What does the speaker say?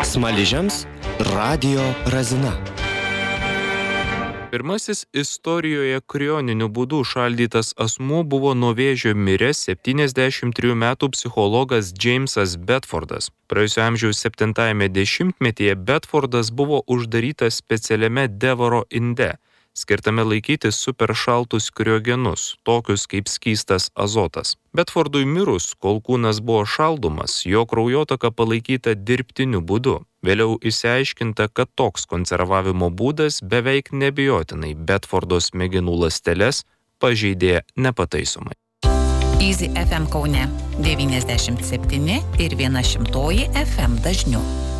Smaližiams radijo razina. Pirmasis istorijoje krioniniu būdu šaldytas asmuo buvo nuo vėžio miręs 73 metų psichologas Jamesas Bedfordas. Praėjusio amžiaus 7-ame dešimtmetyje Bedfordas buvo uždarytas specialiame Devoro inde, skirtame laikyti superšaltus kriogenus, tokius kaip skystas azotas. Bedfordui mirus, kol kūnas buvo šaldomas, jo kraujotaka palaikyta dirbtiniu būdu. Vėliau išsiaiškinta, kad toks konservavimo būdas beveik neabejotinai Bedfordo smegenų ląsteles pažeidė nepataisomai. Easy FM Kaune 97 ir 100 FM dažniu.